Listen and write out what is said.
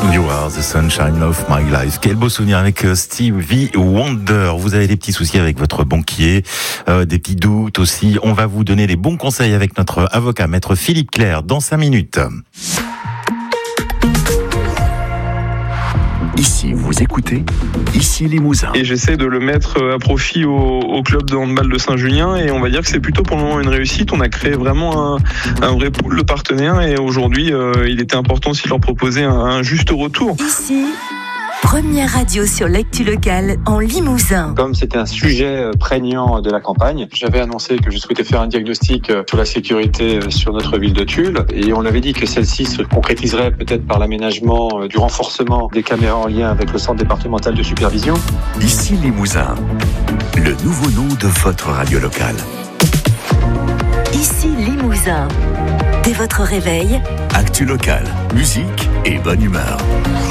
You are the sunshine of my life. Quel beau souvenir avec Stevie Wonder. Vous avez des petits soucis avec votre banquier, des petits doutes aussi. On va vous donner les bons conseils avec notre avocat, maître Philippe Clerc, dans 5 minutes. Ici, vous écoutez, ici Limousin. Et j'essaie de le mettre à profit au club de handball de Saint-Julien, et on va dire que c'est plutôt pour le moment une réussite. On a créé vraiment un vrai pool de partenaires, et aujourd'hui il était important aussi de leur proposer un juste retour. Ici, première radio sur l'actu locale en Limousin. Comme c'était un sujet prégnant de la campagne, j'avais annoncé que je souhaitais faire un diagnostic sur la sécurité sur notre ville de Tulle, et on avait dit que celle-ci se concrétiserait peut-être par l'aménagement du renforcement des caméras en lien avec le centre départemental de supervision. Ici Limousin, le nouveau nom de votre radio locale. Ici Limousin. Dès votre réveil, Actu locale, musique et bonne humeur.